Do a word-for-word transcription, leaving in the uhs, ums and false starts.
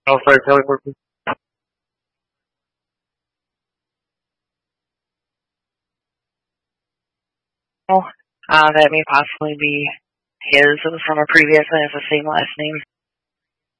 Oh, sorry, tell me more, please. Oh, uh, that may possibly be his. It was from a previous, and it's the same last name.